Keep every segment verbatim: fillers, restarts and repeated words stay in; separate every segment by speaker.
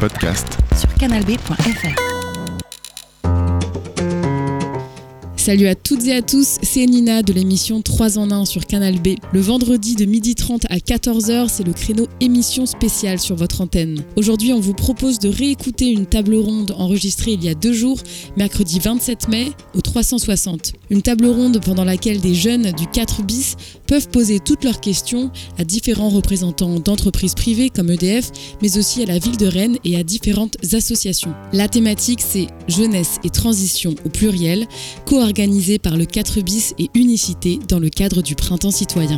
Speaker 1: podcast
Speaker 2: sur canal b point f r.
Speaker 3: Salut à toutes et à tous, c'est Nina de l'émission trois en un sur Canal B. Le vendredi de midi trente à quatorze heures, c'est le créneau émission spéciale sur votre antenne. Aujourd'hui, on vous propose de réécouter une table ronde enregistrée il y a deux jours, mercredi vingt-sept mai, au trois cent soixante. Une table ronde pendant laquelle des jeunes du quatre bis peuvent poser toutes leurs questions à différents représentants d'entreprises privées comme E D F, mais aussi à la ville de Rennes et à différentes associations. La thématique, c'est jeunesse et transition au pluriel, co-organisée organisé par le quatre bis et Unicité dans le cadre du Printemps citoyen.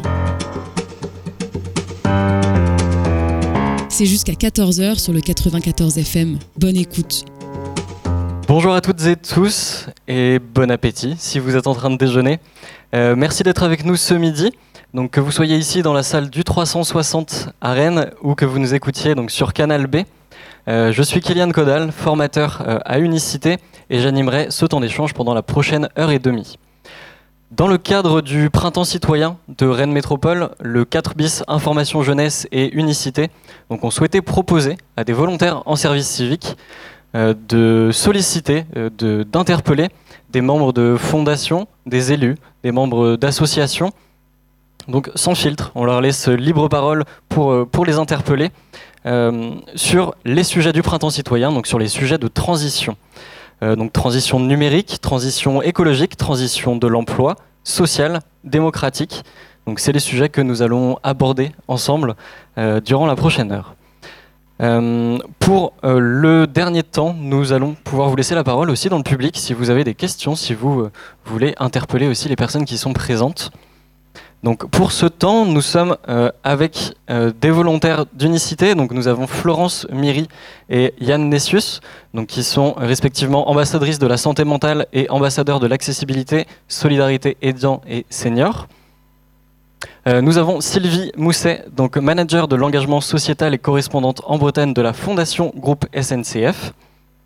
Speaker 3: C'est jusqu'à quatorze heures sur le quatre-vingt-quatorze F M. Bonne écoute.
Speaker 4: Bonjour à toutes et tous et bon appétit si vous êtes en train de déjeuner. Euh, merci d'être avec nous ce midi. Donc que vous soyez ici dans la salle du trois cent soixante à Rennes ou que vous nous écoutiez donc sur Canal B. Euh, je suis Kylian Caudal, formateur euh, à Unicité et j'animerai ce temps d'échange pendant la prochaine heure et demie. Dans le cadre du Printemps citoyen de Rennes Métropole, le quatre bis Information Jeunesse et Unicité donc, ont souhaité proposer à des volontaires en service civique euh, de solliciter, euh, de, d'interpeller des membres de fondations, des élus, des membres d'associations. Donc sans filtre, on leur laisse libre parole pour, euh, pour les interpeller. Euh, sur les sujets du Printemps citoyen, donc sur les sujets de transition. Euh, donc transition numérique, transition écologique, transition de l'emploi, sociale, démocratique. Donc c'est les sujets que nous allons aborder ensemble euh, durant la prochaine heure. Euh, pour euh, le dernier temps, nous allons pouvoir vous laisser la parole aussi dans le public si vous avez des questions, si vous euh, voulez interpeller aussi les personnes qui sont présentes. Donc pour ce temps, nous sommes euh, avec euh, des volontaires d'Unicité. Donc nous avons Florence Miry et Yann Nessius, donc qui sont respectivement ambassadrices de la santé mentale et ambassadeurs de l'accessibilité, solidarité aidants et seniors. Euh, nous avons Sylvie Mousset, donc manager de l'engagement sociétal et correspondante en Bretagne de la Fondation Groupe S N C F.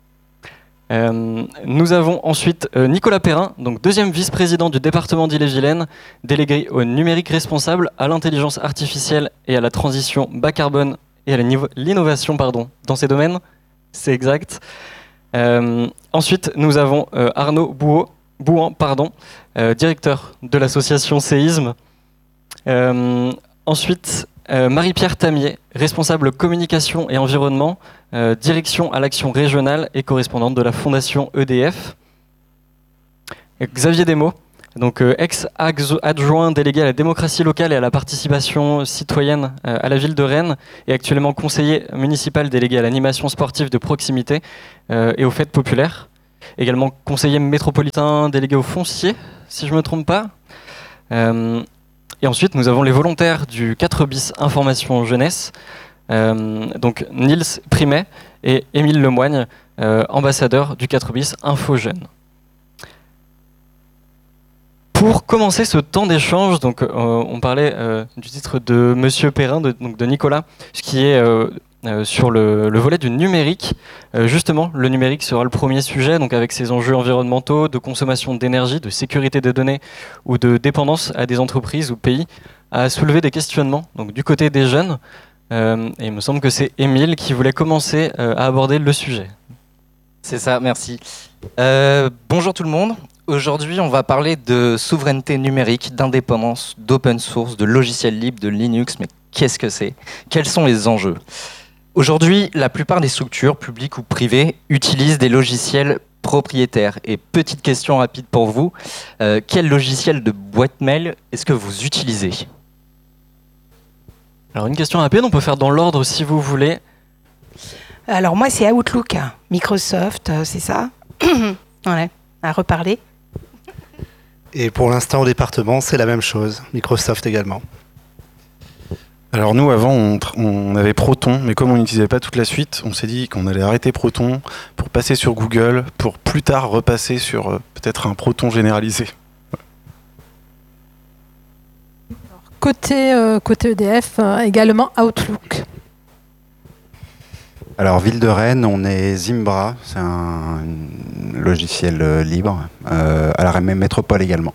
Speaker 4: Euh, nous avons ensuite euh, Nicolas Perrin, donc deuxième vice-président du département d'Ille-et-Vilaine, délégué au numérique responsable, à l'intelligence artificielle et à la transition bas carbone et à la niveau- l'innovation pardon, dans ces domaines. C'est exact. Euh, ensuite, nous avons euh, Arnaud Bouhou, Bouhan, pardon, euh, directeur de l'association Séisme. Euh, ensuite, euh, Marie-Pierre Tamier, responsable communication et environnement, Euh, direction à l'action régionale et correspondante de la Fondation E D F. Xavier Desmaux, donc euh, ex-adjoint délégué à la démocratie locale et à la participation citoyenne euh, à la ville de Rennes et actuellement conseiller municipal délégué à l'animation sportive de proximité euh, et aux fêtes populaires. Également conseiller métropolitain délégué au foncier, si je ne me trompe pas. Euh, et ensuite, nous avons les volontaires du quatre bis Information Jeunesse. Euh, donc Nils Primet et Émile Lemoigne, euh, ambassadeurs du quatre bis Info Jeunes. Pour commencer ce temps d'échange, donc, euh, on parlait euh, du titre de Monsieur Perrin, de, donc de Nicolas, ce qui est euh, euh, sur le, le volet du numérique. Euh, justement, le numérique sera le premier sujet, donc avec ses enjeux environnementaux, de consommation d'énergie, de sécurité des données ou de dépendance à des entreprises ou pays, à soulever des questionnements donc, du côté des jeunes. Euh, et il me semble que c'est Émile qui voulait commencer euh, à aborder le sujet.
Speaker 5: C'est ça, merci. Euh, bonjour tout le monde. Aujourd'hui, on va parler de souveraineté numérique, d'indépendance, d'open source, de logiciels libres, de Linux. Mais qu'est-ce que c'est ? Quels sont les enjeux ? Aujourd'hui, la plupart des structures, publiques ou privées, utilisent des logiciels propriétaires. Et petite question rapide pour vous, euh, quel logiciel de boîte mail est-ce que vous utilisez ?
Speaker 4: Alors une question rapide, on peut faire dans l'ordre si vous voulez.
Speaker 2: Alors moi c'est Outlook, Microsoft, euh, c'est ça. Ouais, à reparler.
Speaker 6: Et pour l'instant au département, c'est la même chose, Microsoft également.
Speaker 1: Alors nous, avant, on, tr- on avait Proton, mais comme on n'utilisait pas toute la suite, on s'est dit qu'on allait arrêter Proton pour passer sur Google, pour plus tard repasser sur euh, peut-être un Proton généralisé.
Speaker 7: Côté, euh, côté E D F, euh, également Outlook.
Speaker 8: Alors, ville de Rennes, on est Zimbra, c'est un, un logiciel euh, libre, euh, à la Rennes Métropole également.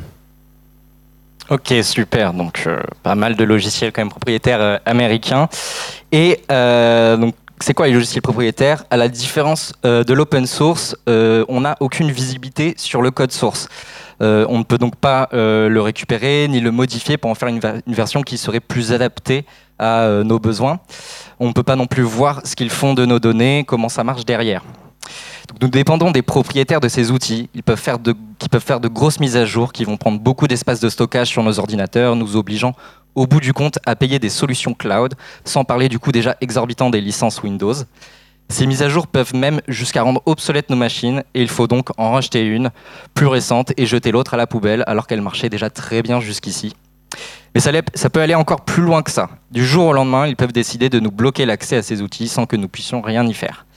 Speaker 5: Ok, super. Donc, euh, pas mal de logiciels quand même propriétaires euh, américains. Et euh, donc, c'est quoi les logiciels propriétaires? À la différence euh, de l'open source, euh, on n'a aucune visibilité sur le code source. Euh, on ne peut donc pas euh, le récupérer ni le modifier pour en faire une, va- une version qui serait plus adaptée à euh, nos besoins. On ne peut pas non plus voir ce qu'ils font de nos données, comment ça marche derrière. Donc, nous dépendons des propriétaires de ces outils. Ils peuvent faire de, qui peuvent faire de grosses mises à jour, qui vont prendre beaucoup d'espace de stockage sur nos ordinateurs, nous obligeant au bout du compte à payer des solutions cloud, sans parler du coût déjà exorbitant des licences Windows. Ces mises à jour peuvent même jusqu'à rendre obsolètes nos machines, et il faut donc en racheter une plus récente et jeter l'autre à la poubelle, alors qu'elle marchait déjà très bien jusqu'ici. Mais ça, ça peut aller encore plus loin que ça. Du jour au lendemain, ils peuvent décider de nous bloquer l'accès à ces outils sans que nous puissions rien y faire.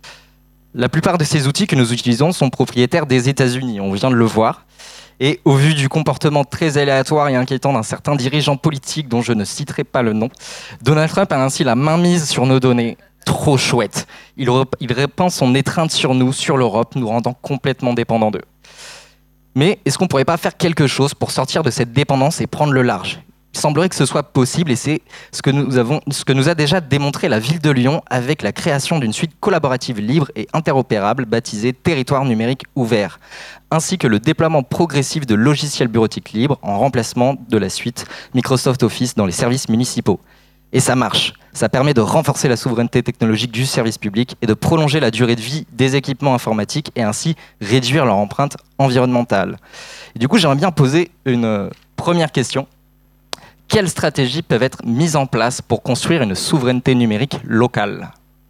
Speaker 5: La plupart de ces outils que nous utilisons sont propriétaires des États-Unis, on vient de le voir. Et au vu du comportement très aléatoire et inquiétant d'un certain dirigeant politique dont je ne citerai pas le nom, Donald Trump a ainsi la main mise sur nos données. Trop chouette. Il, rep- il répand son étreinte sur nous, sur l'Europe, nous rendant complètement dépendants d'eux. Mais est-ce qu'on ne pourrait pas faire quelque chose pour sortir de cette dépendance et prendre le large ? Il semblerait que ce soit possible et c'est ce que nous avons, ce que nous a déjà démontré la ville de Lyon avec la création d'une suite collaborative libre et interopérable baptisée Territoire numérique ouvert, ainsi que le déploiement progressif de logiciels bureautiques libres en remplacement de la suite Microsoft Office dans les services municipaux. Et ça marche. Ça permet de renforcer la souveraineté technologique du service public et de prolonger la durée de vie des équipements informatiques et ainsi réduire leur empreinte environnementale. Et du coup, j'aimerais bien poser une première question. Quelles stratégies peuvent être mises en place pour construire une souveraineté numérique locale ?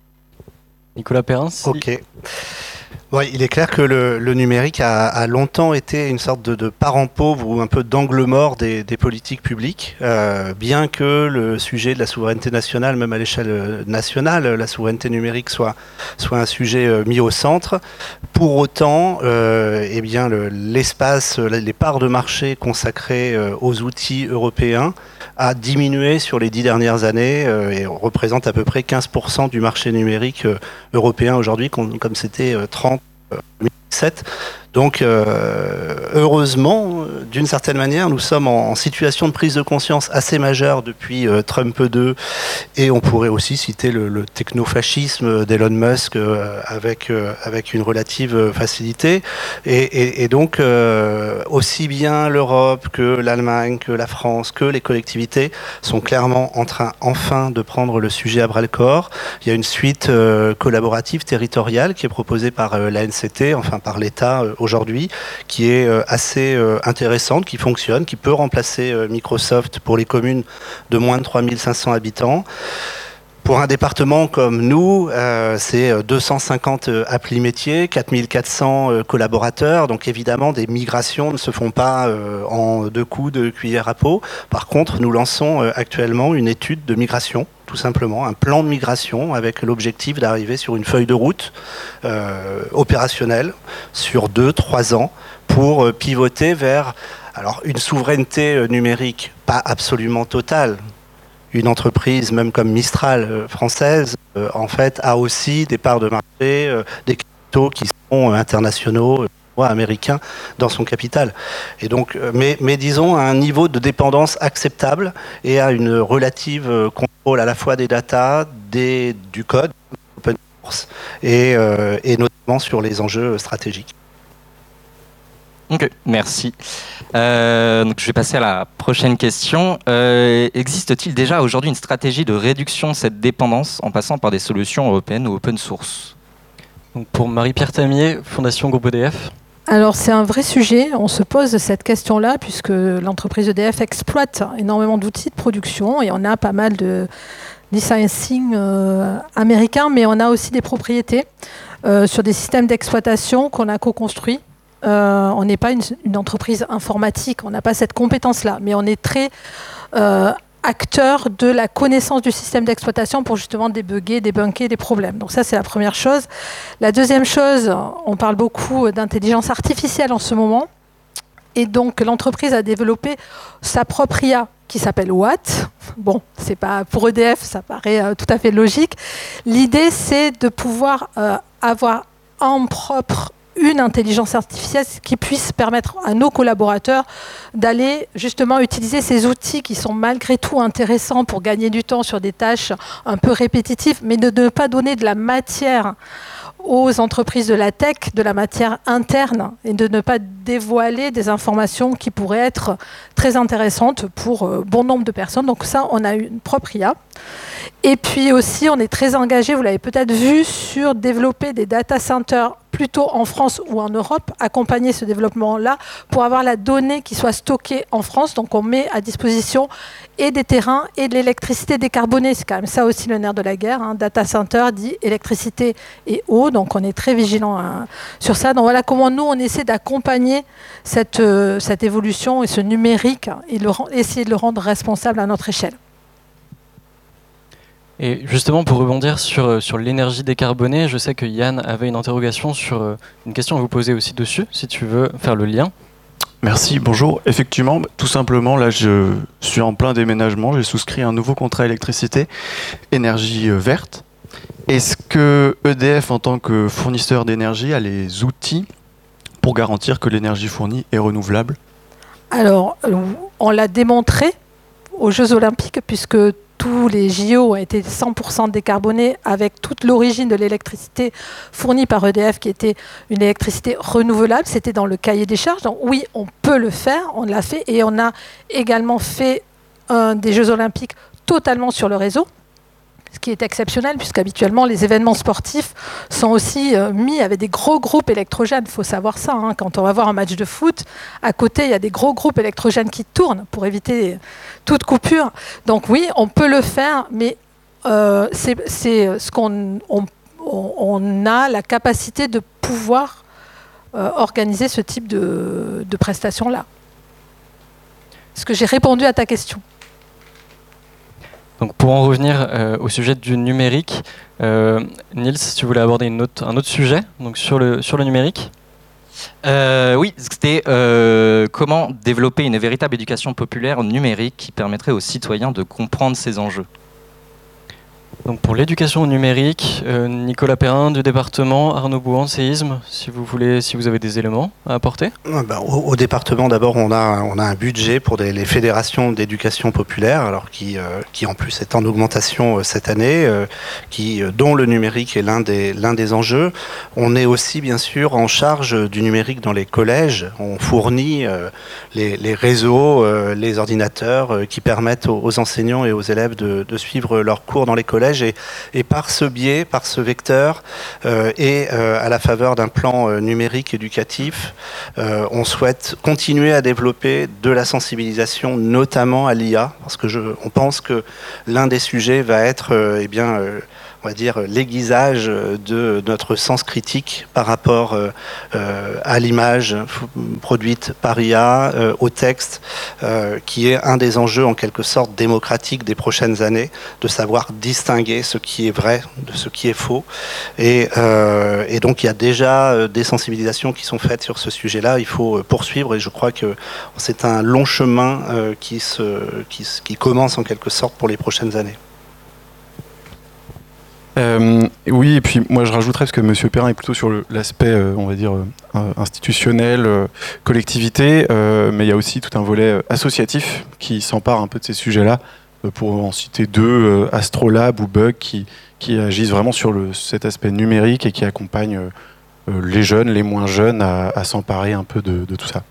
Speaker 4: Nicolas Perrin, si...
Speaker 6: Ok. Ouais, il est clair que le, le numérique a, a longtemps été une sorte de, de parent pauvre ou un peu d'angle mort des, des politiques publiques, euh, bien que le sujet de la souveraineté nationale, même à l'échelle nationale, la souveraineté numérique soit, soit un sujet euh, mis au centre. Pour autant, euh, eh bien, le, l'espace, les parts de marché consacrées euh, aux outils européens a diminué sur les dix dernières années euh, et représente à peu près quinze pour cent du marché numérique euh, européen aujourd'hui, comme, comme c'était euh, trente en deux mille dix-sept. Donc, euh, heureusement, d'une certaine manière, nous sommes en, en situation de prise de conscience assez majeure depuis euh, Trump deux, et on pourrait aussi citer le, le technofascisme d'Elon Musk euh, avec, euh, avec une relative facilité. Et, et, et donc, euh, aussi bien l'Europe que l'Allemagne, que la France, que les collectivités sont clairement en train enfin de prendre le sujet à bras-le-corps. Il y a une suite euh, collaborative territoriale qui est proposée par euh, l'A N C T, enfin par l'État euh, aujourd'hui, qui est euh, assez euh, intéressante, qui fonctionne, qui peut remplacer euh, Microsoft pour les communes de moins de trois mille cinq cents habitants. Pour un département comme nous, euh, c'est deux cent cinquante applis métiers, quatre mille quatre cents euh, collaborateurs. Donc évidemment, des migrations ne se font pas euh, en deux coups de cuillère à peau. Par contre, nous lançons euh, actuellement une étude de migration, tout simplement, un plan de migration avec l'objectif d'arriver sur une feuille de route euh, opérationnelle sur deux, trois ans pour euh, pivoter vers alors, une souveraineté euh, numérique pas absolument totale. Une entreprise, même comme Mistral euh, française, euh, en fait, a aussi des parts de marché, euh, des capitaux qui sont euh, internationaux, euh, américains, dans son capital. Et donc, euh, mais, mais disons à un niveau de dépendance acceptable et à une relative euh, contrôle à la fois des data, des, du code, open source, et, euh, et notamment sur les enjeux stratégiques.
Speaker 5: Ok, merci. Euh, donc je vais passer à la prochaine question. Euh, existe-t-il déjà aujourd'hui une stratégie de réduction de cette dépendance en passant par des solutions européennes ou open source ?
Speaker 4: Donc pour Marie-Pierre Tamier, Fondation Groupe E D F.
Speaker 7: Alors c'est un vrai sujet, on se pose cette question-là puisque l'entreprise E D F exploite énormément d'outils de production et on a pas mal de licensing euh, américains, mais on a aussi des propriétés euh, sur des systèmes d'exploitation qu'on a co-construits. Euh, on n'est pas une, une entreprise informatique, on n'a pas cette compétence-là, mais on est très euh, acteur de la connaissance du système d'exploitation pour justement débugger, débunker des problèmes. Donc ça, c'est la première chose. La deuxième chose, on parle beaucoup d'intelligence artificielle en ce moment, et donc l'entreprise a développé sa propre I A qui s'appelle Watt. Bon, c'est pas pour E D F, ça paraît euh, tout à fait logique. L'idée, c'est de pouvoir euh, avoir en propre une intelligence artificielle qui puisse permettre à nos collaborateurs d'aller justement utiliser ces outils qui sont malgré tout intéressants pour gagner du temps sur des tâches un peu répétitives, mais de ne pas donner de la matière aux entreprises de la tech, de la matière interne, et de ne pas dévoiler des informations qui pourraient être très intéressantes pour euh, bon nombre de personnes. Donc ça, on a une propre I A. Et puis aussi, on est très engagé, vous l'avez peut-être vu, sur développer des data centers plutôt en France ou en Europe, accompagner ce développement-là pour avoir la donnée qui soit stockée en France. Donc on met à disposition et des terrains et de l'électricité décarbonée. C'est quand même ça aussi le nerf de la guerre. Hein. Data center dit électricité et eau. Donc on est très vigilant hein, sur ça. Donc voilà comment nous, on essaie d'accompagner cette, euh, cette évolution et ce numérique et le, essayer de le rendre responsable à notre échelle.
Speaker 4: Et justement, pour rebondir sur, sur l'énergie décarbonée, je sais que Yann avait une interrogation sur une question à vous poser aussi dessus, si tu veux faire le lien.
Speaker 9: Merci, bonjour. Effectivement, tout simplement, là, je suis en plein déménagement. J'ai souscrit un nouveau contrat électricité, énergie verte. Est-ce que E D F, en tant que fournisseur d'énergie, a les outils pour garantir que l'énergie fournie est renouvelable ?
Speaker 7: Alors, on l'a démontré aux Jeux Olympiques, puisque tous les J O ont été cent pour cent décarbonés avec toute l'origine de l'électricité fournie par E D F qui était une électricité renouvelable. C'était dans le cahier des charges. Donc oui, on peut le faire, on l'a fait. Et on a également fait un des Jeux Olympiques totalement sur le réseau, ce qui est exceptionnel puisqu'habituellement les événements sportifs sont aussi euh, mis avec des gros groupes électrogènes. Il faut savoir ça, hein. Quand on va voir un match de foot, à côté il y a des gros groupes électrogènes qui tournent pour éviter toute coupure. Donc oui, on peut le faire, mais euh, c'est, c'est ce qu'on on, on a la capacité de pouvoir euh, organiser ce type de, de prestations-là. Est-ce que j'ai répondu à ta question ?
Speaker 4: Donc pour en revenir euh, au sujet du numérique, euh, Niels, tu voulais aborder une autre, un autre sujet donc sur, le, sur le numérique ?
Speaker 5: Euh, oui, c'était euh, comment développer une véritable éducation populaire numérique qui permettrait aux citoyens de comprendre ces enjeux.
Speaker 4: Donc pour l'éducation au numérique, euh, Nicolas Perrin du département, Arnaud Bouhan, séisme, si vous voulez, si vous avez des éléments à apporter.
Speaker 6: Ben, au, au département, d'abord, on a, on a un budget pour des, les fédérations d'éducation populaire, alors qui, euh, qui en plus est en augmentation euh, cette année, euh, qui, euh, dont le numérique est l'un des, l'un des enjeux. On est aussi, bien sûr, en charge du numérique dans les collèges. On fournit euh, les, les réseaux, euh, les ordinateurs euh, qui permettent aux, aux enseignants et aux élèves de, de suivre leurs cours dans les collèges. Et, et par ce biais, par ce vecteur, euh, et euh, à la faveur d'un plan euh, numérique éducatif, euh, on souhaite continuer à développer de la sensibilisation, notamment à l'I A, parce que je, on pense que l'un des sujets va être, euh, eh bien, euh, on va dire, l'aiguisage de notre sens critique par rapport euh, euh, à l'image produite par I A, euh, au texte, euh, qui est un des enjeux en quelque sorte démocratiques des prochaines années, de savoir distinguer ce qui est vrai de ce qui est faux. Et, euh, et donc il y a déjà des sensibilisations qui sont faites sur ce sujet-là. Il faut poursuivre et je crois que c'est un long chemin euh, qui, se, qui, qui commence en quelque sorte pour les prochaines années.
Speaker 1: Euh, oui, et puis moi je rajouterais, parce que M. Perrin est plutôt sur le, l'aspect, euh, on va dire, euh, institutionnel, euh, collectivité, euh, mais il y a aussi tout un volet euh, associatif qui s'empare un peu de ces sujets-là, euh, pour en citer deux, euh, Astrolab ou Bug, qui, qui agissent vraiment sur le, cet aspect numérique et qui accompagnent euh, euh, les jeunes, les moins jeunes à, à s'emparer un peu de, de tout ça.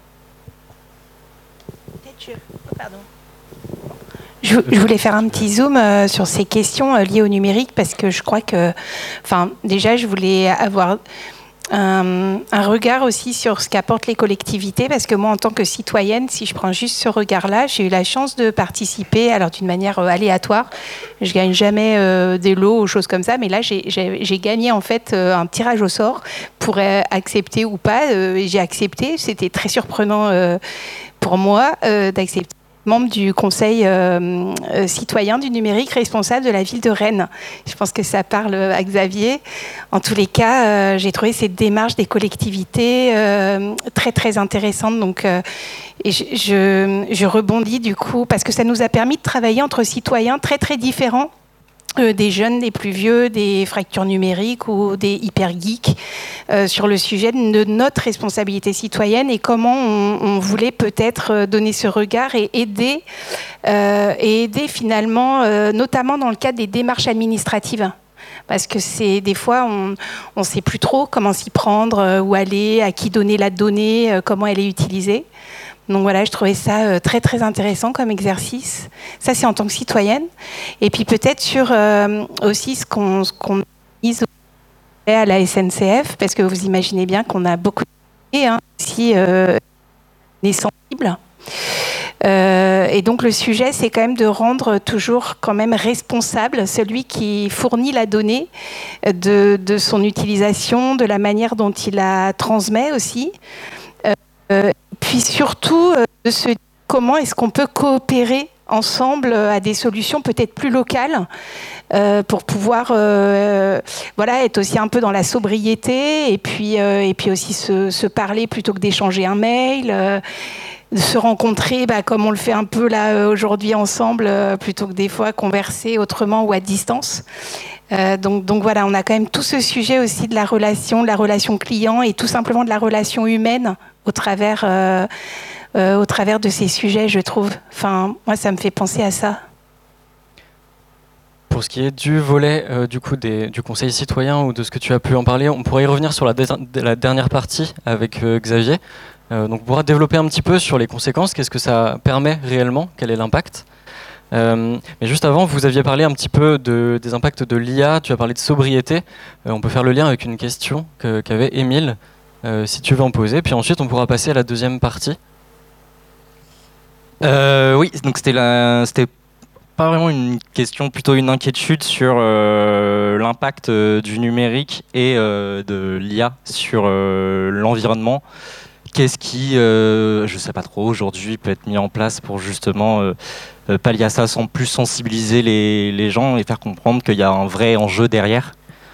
Speaker 2: Pardon. Je, je voulais faire un petit zoom euh, sur ces questions euh, liées au numérique parce que je crois que, enfin, déjà, je voulais avoir un, un regard aussi sur ce qu'apportent les collectivités parce que moi, en tant que citoyenne, si je prends juste ce regard-là, j'ai eu la chance de participer, alors d'une manière euh, aléatoire. Je gagne jamais euh, des lots ou choses comme ça, mais là, j'ai, j'ai, j'ai gagné en fait euh, un tirage au sort pour euh, accepter ou pas. Euh, et j'ai accepté. C'était très surprenant euh, pour moi euh, d'accepter. Membre du conseil euh, euh, citoyen du numérique responsable de la ville de Rennes. Je pense que ça parle à Xavier. En tous les cas, euh, j'ai trouvé cette démarche des collectivités euh, très très intéressante. Donc, euh, et je, je, je rebondis du coup parce que ça nous a permis de travailler entre citoyens très très différents euh, des jeunes, des plus vieux, des fractures numériques ou des hyper geeks euh, sur le sujet de notre responsabilité citoyenne et comment on, on voulait peut-être donner ce regard et aider, euh, et aider finalement, euh, notamment dans le cadre des démarches administratives. Parce que c'est des fois, on ne sait plus trop comment s'y prendre, euh, où aller, à qui donner la donnée, euh, comment elle est utilisée. Donc voilà, je trouvais ça euh, très très intéressant comme exercice. Ça, c'est en tant que citoyenne. Et puis peut-être sur euh, aussi ce qu'on ce qu'on mise à la S N C F, parce que vous imaginez bien qu'on a beaucoup de hein, aussi euh, des sensibles. Euh, et donc le sujet, c'est quand même de rendre toujours quand même responsable celui qui fournit la donnée de, de son utilisation, de la manière dont il la transmet aussi. Euh, puis surtout, euh, de se dire comment est-ce qu'on peut coopérer ensemble à des solutions peut-être plus locales euh, pour pouvoir euh, voilà, être aussi un peu dans la sobriété et puis, euh, et puis aussi se, se parler plutôt que d'échanger un mail. Euh, se rencontrer bah, comme on le fait un peu là aujourd'hui ensemble euh, plutôt que des fois converser autrement ou à distance. Euh, donc, donc voilà, on a quand même tout ce sujet aussi de la relation, de la relation client et tout simplement de la relation humaine au travers, euh, euh, au travers de ces sujets, je trouve. Enfin, moi, ça me fait penser à ça.
Speaker 4: Pour ce qui est du volet euh, du, coup, des, du conseil citoyen ou de ce que tu as pu en parler, on pourrait y revenir sur la, dé- la dernière partie avec euh, Xavier. Euh, donc on pourra développer un petit peu sur les conséquences, qu'est-ce que ça permet réellement, quel est l'impact. Euh, mais juste avant, vous aviez parlé un petit peu de, des impacts de l'I A, tu as parlé de sobriété. Euh, on peut faire le lien avec une question que, qu'avait Émile, euh, si tu veux en poser. Puis ensuite, on pourra passer à la deuxième partie.
Speaker 5: Euh, oui, donc c'était la, c'était pas vraiment une question, plutôt une inquiétude sur euh, l'impact euh, du numérique et euh, de l'I A sur euh, l'environnement. Qu'est-ce qui, euh, je sais pas trop, aujourd'hui peut être mis en place pour justement euh, euh, pallier à ça, sans plus sensibiliser les, les gens et faire comprendre qu'il y a un vrai enjeu derrière?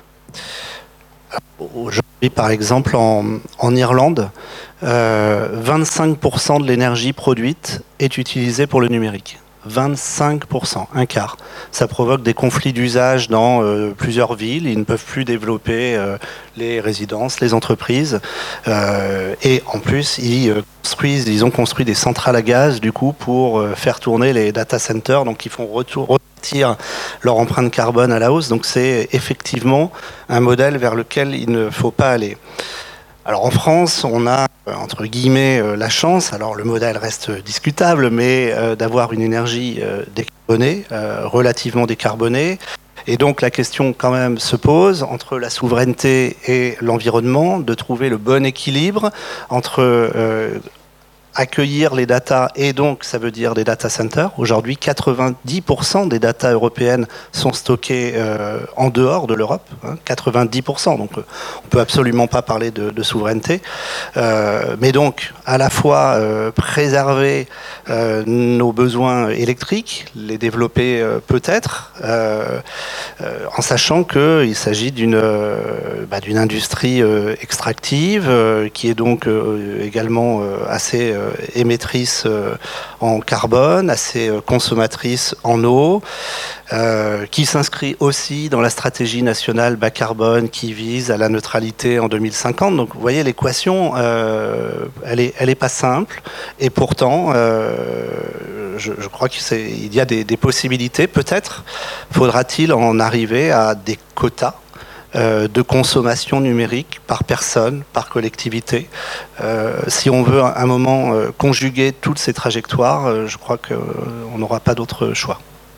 Speaker 6: Aujourd'hui, par exemple, en, en Irlande, euh, vingt-cinq pour cent de l'énergie produite est utilisée pour le numérique. vingt-cinq pour cent, un quart. Ça provoque des conflits d'usage dans euh, plusieurs villes. Ils ne peuvent plus développer euh, les résidences, les entreprises. Euh, et en plus, ils, euh, construisent, ils ont construit des centrales à gaz du coup pour euh, faire tourner les data centers. Donc, ils font retour, repartir leur empreinte carbone à la hausse. Donc, c'est effectivement un modèle vers lequel il ne faut pas aller. Alors en France, on a, entre guillemets, euh, la chance, alors le modèle reste discutable, mais euh, d'avoir une énergie euh, décarbonée, euh, relativement décarbonée. Et donc la question quand même se pose entre la souveraineté et l'environnement, de trouver le bon équilibre entre euh, accueillir les datas, et donc ça veut dire des data centers. Aujourd'hui, quatre-vingt-dix pour cent des datas européennes sont stockées euh, en dehors de l'Europe, hein, quatre-vingt-dix pour cent, donc euh, on peut absolument pas parler de, de souveraineté. Euh, mais donc, à la fois euh, préserver euh, nos besoins électriques, les développer euh, peut-être, euh, euh, en sachant qu'il s'agit d'une euh, bah, d'une industrie euh, extractive, euh, qui est donc euh, également euh, assez euh, émettrice euh, en carbone, assez euh, consommatrice en eau, euh, qui s'inscrit aussi dans la stratégie nationale bas carbone qui vise à la neutralité en deux mille cinquante. Donc vous voyez, l'équation, euh, elle est, elle est pas simple, et pourtant, euh, je, je crois qu'il y a des, des possibilités. Peut-être faudra-t-il en arriver à des quotas Euh, de consommation numérique par personne, par collectivité. Euh, si on veut un, un moment euh, conjuguer toutes ces trajectoires, euh, je crois qu'on euh, n'aura pas d'autre choix.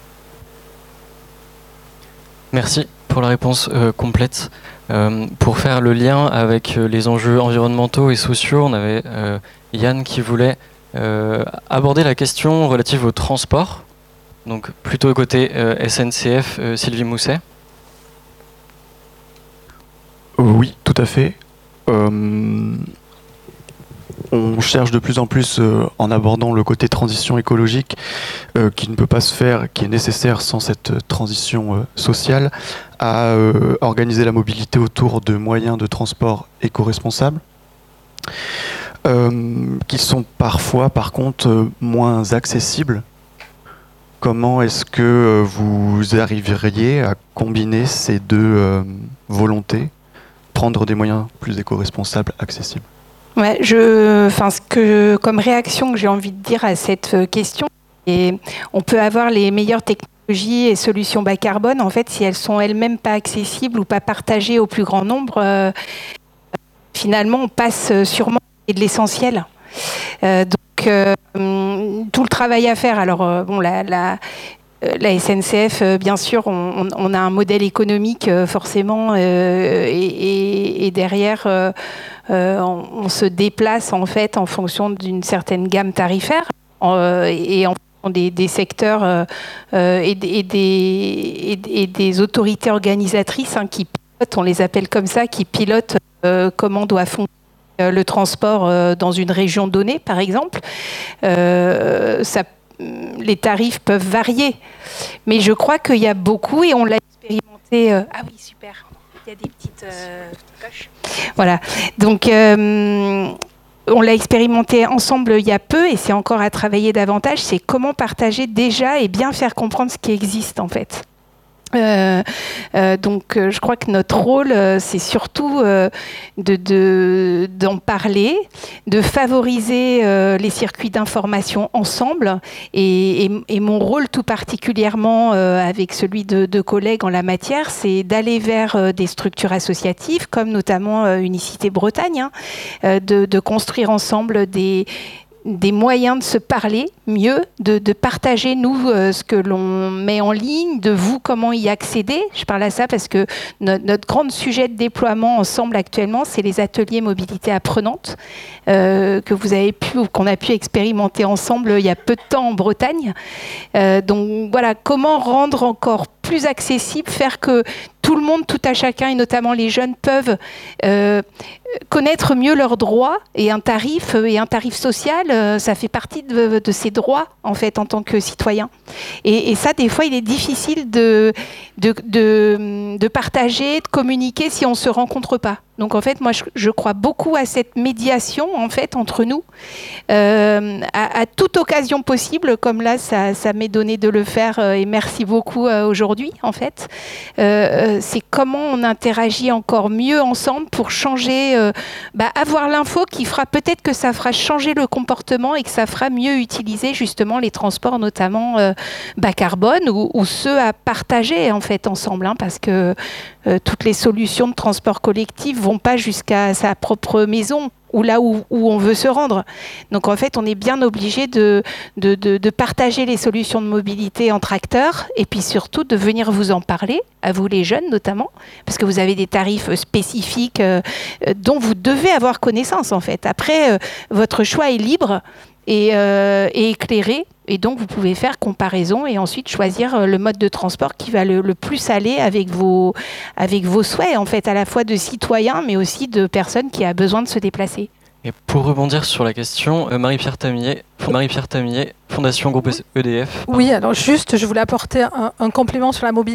Speaker 4: Merci pour la réponse euh, complète. Euh, pour faire le lien avec euh, les enjeux environnementaux et sociaux, on avait euh, Yann qui voulait euh, aborder la question relative au transport. Donc plutôt côté euh, S N C F, euh, Sylvie Mousset.
Speaker 9: Oui, tout à fait. Euh, on cherche de plus en plus, euh, en abordant le côté transition écologique, euh, qui ne peut pas se faire, qui est nécessaire sans cette transition euh, sociale, à euh, organiser la mobilité autour de moyens de transport éco-responsables, euh, qui sont parfois, par contre, euh, moins accessibles comment est-ce que euh, vous arriveriez à combiner ces deux euh, volontés, prendre des moyens plus éco-responsables, accessibles?
Speaker 2: Ouais, je, enfin, ce que, comme réaction que j'ai envie de dire à cette question, et on peut avoir les meilleures technologies et solutions bas carbone, en fait, si elles sont elles-mêmes pas accessibles ou pas partagées au plus grand nombre, euh, finalement, on passe sûrement de l'essentiel. Euh, donc, euh, tout le travail à faire. Alors, euh, bon, la, la La S N C F, bien sûr, on, on a un modèle économique forcément, euh, et, et, et derrière, euh, euh, on, on se déplace en fait en fonction d'une certaine gamme tarifaire euh, et en fonction des, des secteurs euh, et, et, des, et, et des autorités organisatrices hein, qui pilotent, on les appelle comme ça, qui pilotent euh, comment doit fonctionner le transport euh, dans une région donnée, par exemple. Euh, ça Les tarifs peuvent varier, mais je crois qu'il y a beaucoup, et on l'a expérimenté. Euh, ah oui, super. Il y a des petites euh, coches. Voilà. Donc, euh, on l'a expérimenté ensemble il y a peu, et c'est encore à travailler davantage. C'est comment partager déjà et bien faire comprendre ce qui existe en fait. Euh, euh, donc, euh, je crois que notre rôle, euh, c'est surtout euh, de, de, d'en parler, de favoriser euh, les circuits d'information ensemble. Et, et, et mon rôle, tout particulièrement euh, avec celui de, de collègues en la matière, c'est d'aller vers euh, des structures associatives, comme notamment euh, Unicité Bretagne, hein, euh, de, de construire ensemble des des moyens de se parler mieux, de, de partager, nous, euh, ce que l'on met en ligne, de vous, comment y accéder. Je parle à ça parce que no- notre grand sujet de déploiement ensemble actuellement, c'est les ateliers mobilité apprenante euh, que vous avez pu, ou qu'on a pu expérimenter ensemble il y a peu de temps en Bretagne. Euh, donc voilà, comment rendre encore plus accessible, faire que tout le monde, tout à chacun, et notamment les jeunes, peuvent euh, connaître mieux leurs droits, et un tarif et un tarif social, euh, ça fait partie de, de ces droits en fait en tant que citoyen. Et, et ça, des fois, il est difficile de, de, de, de partager, de communiquer si on ne se rencontre pas. Donc en fait, moi, je, je crois beaucoup à cette médiation en fait entre nous, euh, à, à toute occasion possible, comme là, ça, ça m'est donné de le faire, euh, et merci beaucoup euh, aujourd'hui en fait. Euh, c'est comment on interagit encore mieux ensemble pour changer, euh, bah, avoir l'info qui fera peut-être que ça fera changer le comportement et que ça fera mieux utiliser justement les transports, notamment euh, bas carbone, ou, ou ceux à partager en fait ensemble, hein, parce que euh, toutes les solutions de transport collectif vont pas jusqu'à sa propre maison ou là où, où on veut se rendre. Donc en fait, on est bien obligé de, de, de, de partager les solutions de mobilité entre acteurs, et puis surtout de venir vous en parler, à vous les jeunes notamment, parce que vous avez des tarifs spécifiques euh, dont vous devez avoir connaissance en fait. Après, euh, votre choix est libre et, euh, et éclairé, et donc vous pouvez faire comparaison et ensuite choisir le mode de transport qui va le, le plus aller avec vos, avec vos souhaits en fait, à la fois de citoyens mais aussi de personnes qui ont besoin de se déplacer.
Speaker 4: Et pour rebondir sur la question, euh, Marie-Pierre Tamillet, Marie-Pierre Tamillet, Fondation Groupe E D F.
Speaker 7: Oui, alors juste, je voulais apporter un, un complément sur la mobilité.